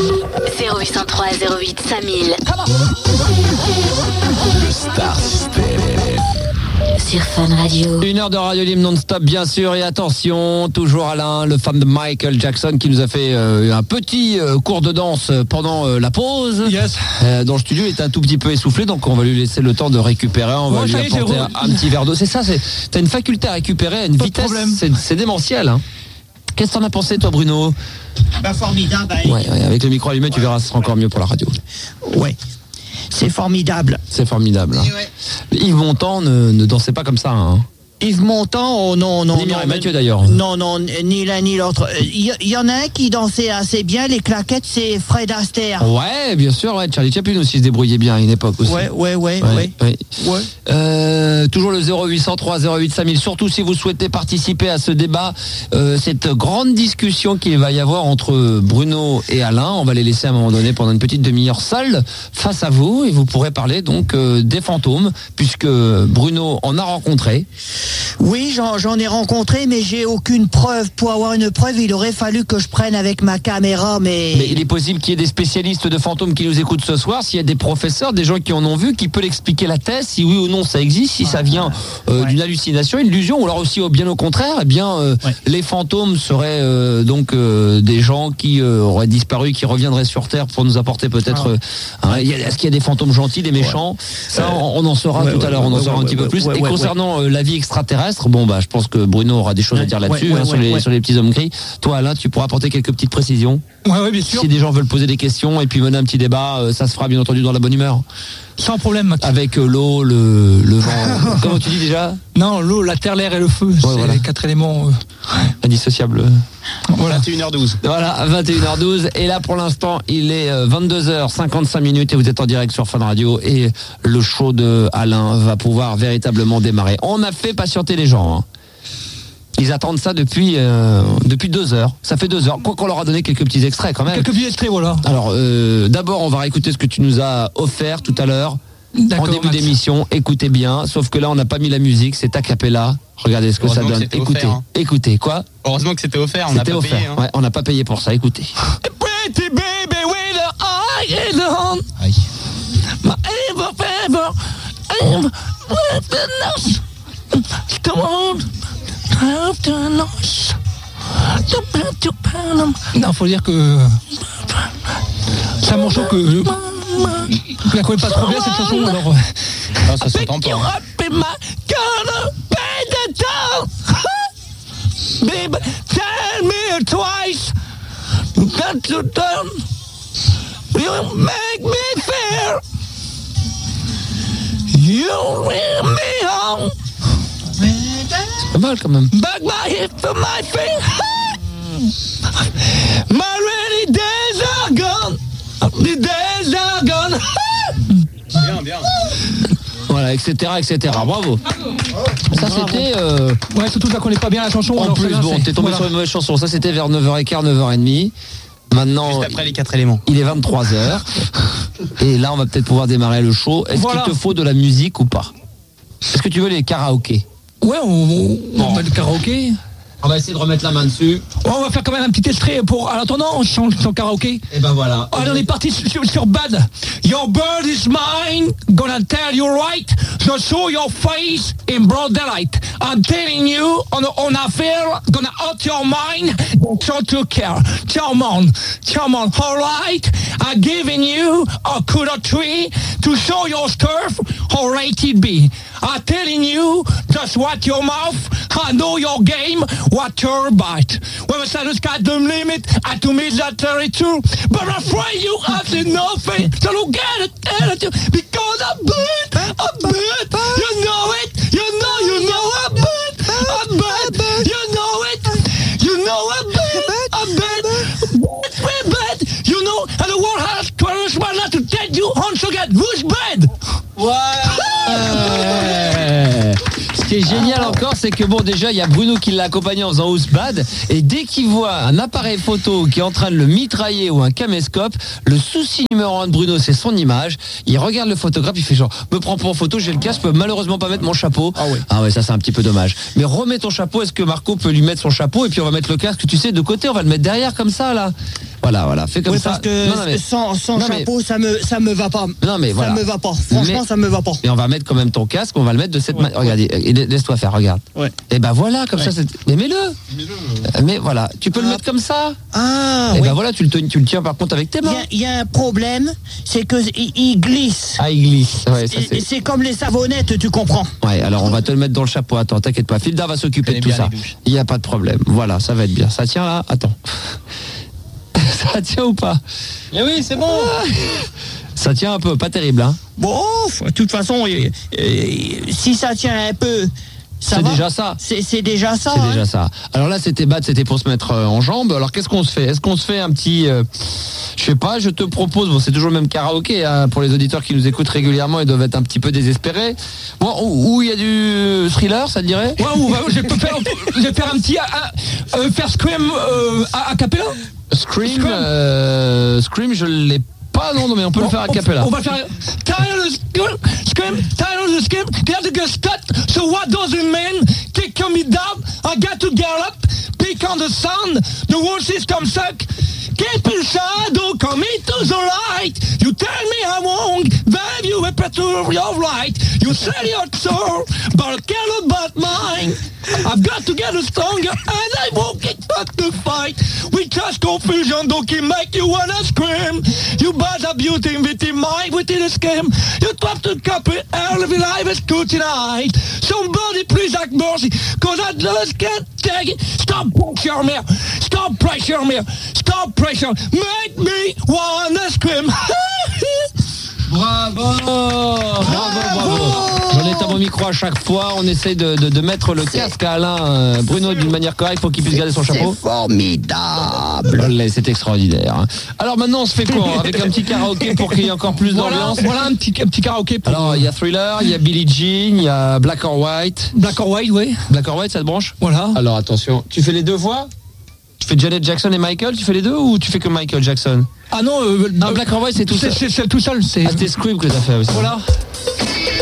0803 08 5000. Star System. Sur Fun Radio. Une heure de radio libre non-stop, bien sûr. Et attention, toujours Alain, le fan de Michael Jackson, qui nous a fait un petit cours de danse pendant la pause. Yes. Dans le studio, il est un tout petit peu essoufflé, donc on va lui laisser le temps de récupérer. On va lui apporter un petit verre d'eau. C'est ça, t'as une faculté à récupérer à une vitesse. C'est démentiel. Hein. Qu'est-ce que t'en as pensé, toi, Bruno? Formidable. Ouais, avec le micro allumé, tu verras, ce sera encore mieux pour la radio. Ouais. C'est formidable. C'est formidable. Hein. Ouais. Yves Montand ne dansait pas comme ça. Hein. Yves Montand, oh non. Ni Mireille Mathieu d'ailleurs. Non, ni l'un ni l'autre. Il y en a un qui dansait assez bien, les claquettes, c'est Fred Astaire. Ouais, bien sûr, ouais. Charlie Chaplin aussi se débrouillait bien à une époque aussi. Ouais. Toujours le 0803 08 5000. Surtout si vous souhaitez participer à ce débat, cette grande discussion qu'il va y avoir entre Bruno et Alain. On va les laisser à un moment donné pendant une petite demi-heure seuls face à vous et vous pourrez parler donc des fantômes puisque Bruno en a rencontré. Oui, j'en ai rencontré, mais j'ai aucune preuve. Pour avoir une preuve, il aurait fallu que je prenne avec ma caméra, mais il est possible qu'il y ait des spécialistes de fantômes qui nous écoutent ce soir, s'il y a des professeurs, des gens qui en ont vu, qui peuvent expliquer la thèse, si oui ou non ça existe, si ça vient d'une hallucination, une illusion, ou alors aussi bien au contraire, les fantômes seraient donc des gens qui auraient disparu, qui reviendraient sur Terre pour nous apporter peut-être... est-ce qu'il y a des fantômes gentils, des méchants? Ça, on en saura tout à l'heure, on en saura un petit peu plus. Et concernant la vie extraterrestre, je pense que Bruno aura des choses à dire là-dessus, sur les petits hommes gris. Toi, Alain, tu pourras apporter quelques petites précisions. Ouais, bien sûr. Si des gens veulent poser des questions et puis mener un petit débat, ça se fera bien entendu dans la bonne humeur. Sans problème, Max. Avec l'eau, le vent. Comment tu dis déjà? Non, l'eau, la terre, l'air et le feu. C'est les 4 éléments indissociables. Voilà. 21h12. Voilà, 21h12. Et là, pour l'instant, il est 22h55 et vous êtes en direct sur Fun Radio et le show de Alain va pouvoir véritablement démarrer. On a fait patienter les gens. Hein. Ils attendent ça depuis 2 heures. Ça fait 2 heures. Quoi qu'on leur a donné quelques petits extraits quand même. Quelques petits extraits, voilà. Alors, d'abord, on va réécouter ce que tu nous as offert tout à l'heure. En début d'émission, écoutez bien. Sauf que là, on n'a pas mis la musique, c'est a cappella. Regardez ce que ça donne. Écoutez, écoutez, quoi? Heureusement que c'était offert, on n'a pas payé. Hein. Ouais, on n'a pas payé pour ça, écoutez. Pretty baby with the eye on. Aïe. My ever fever, I'm with the nurse. Come on, have the nurse. Non, faut dire que c'est un morceau que je la connais pas trop bien cette chanson, alors. Ah, ça s'entend pas. Baby, tell me twice that you done. You make me fair. You bring me home. C'est pas mal quand même. Back my hip for my thing. My rainy days are gone. The days are gone. Bien. Voilà, etc. Bravo. Ça c'était... Ouais, surtout que je la connais pas bien la chanson. En plus, t'es tombé sur une mauvaise chanson. Ça c'était vers 9h15, 9h30. Maintenant, juste après les 4 éléments. Il est 23h. Et là, on va peut-être pouvoir démarrer le show. Est-ce qu'il te faut de la musique ou pas? Est-ce que tu veux les karaokés? Ouais, on met le karaoké. On va essayer de remettre la main dessus. On va faire quand même un petit extrait pour... En attendant, on change son karaoké. Et ben voilà. Allez, on est parti sur Bad. Your bird is mine, gonna tell you right. Just show your face in broad daylight. I'm telling you, on affair, gonna out your mind. So to care. Come on, alright. I'm giving you a kudo tree to show your turf, how rated be. I'm telling you, just watch your mouth. I know your game, what your bite. When I said the sky the limit, I to me that 32. But I'm afraid you have nothing, so don't get it, because I'm bad. You know it, you know I'm bad, you know it, I'm bad, you know, and the world has courage, but not to tell you, on to get who's bad. Ouais. Ce qui est génial encore, c'est que bon, déjà, il y a Bruno qui l'a accompagné en faisant Ousbad, et dès qu'il voit un appareil photo qui est en train de le mitrailler ou un caméscope, le souci numéro 1 de Bruno, c'est son image. Il regarde le photographe, il fait genre, me prends pas en photo, j'ai le casque, je peux malheureusement pas mettre mon chapeau. Ah ouais, ça c'est un petit peu dommage. Mais remets ton chapeau, est-ce que Marco peut lui mettre son chapeau, et puis on va mettre le casque, tu sais, de côté, on va le mettre derrière comme ça, là. Voilà, fais comme ça. Parce que sans chapeau, ça me va pas. Non mais voilà. Ça me va pas. Franchement, ça me va pas. Et on va mettre quand même ton casque, on va le mettre de cette manière. Regardez, laisse-toi faire, regarde. Ouais. Et ben voilà, comme ça. Mais mets-le. Mais voilà, tu peux le mettre comme ça. Ah. Et ben voilà, tu le tiens par contre avec tes mains. Il y a un problème, c'est que il glisse. Ah, il glisse. Ouais, ça c'est comme les savonnettes, tu comprends. Ouais, alors on va te le mettre dans le chapeau. Attends, t'inquiète pas. Filda va s'occuper de tout ça. Il n'y a pas de problème. Voilà, ça va être bien. Ça tient là. Attends. Ça tient ou pas? Eh oui, c'est bon. Ça tient un peu, pas terrible, hein. Bon, de toute façon, si ça tient un peu, ça c'est va. déjà ça. C'est déjà ça. C'est déjà ça. Alors là, c'était pour se mettre en jambes. Alors qu'est-ce qu'on se fait? Est-ce qu'on se fait un petit, je sais pas, je te propose, bon, c'est toujours le même karaoké, hein, pour les auditeurs qui nous écoutent régulièrement, ils doivent être un petit peu désespérés. Bon, où il y a du thriller, ça te dirait? Ouais, je vais faire un petit, faire Scream a cappella. Scream, je l'ai pas, non, mais on peut le faire à cappella. On va faire Scream, get the start. So what does it mean? Kick me down, I got to get up, pick on the sun, the world system suck. Keep inside, don't come into the light. You tell me I'm wrong, babe, you repertoire of light. You sell your soul, but I cannot but mine. I've got to get stronger, and I won't get back to fight. We just confusion, don't keep make you wanna scream. You bad a beauty within mind, within a scheme. You drop to copy, every life is good tonight. Somebody please have mercy, cause I just can't take it. Stop pressure me, stop pressure me, stop pressure, make me wanna scream. Bravo. J'en ai à mon micro à chaque fois. On essaye de mettre le casque à Alain Bruno d'une manière correcte pour qu'il puisse garder son chapeau. C'est formidable. C'est extraordinaire. Hein. Alors maintenant, on se fait quoi? Avec un petit karaoké pour qu'il y ait encore plus d'ambiance. Voilà un petit karaoké. Alors, il y a Thriller, il y a Billie Jean, il y a Black or White. Black or White, oui. Black or White, ça te branche? Voilà. Alors attention, tu fais les deux voix? Tu fais Janet Jackson et Michael, tu fais les deux ou tu fais que Michael Jackson? Ah non, Black or White, c'est tout seul. C'est tout seul. Ah, c'était Scream que t'as fait aussi. Voilà.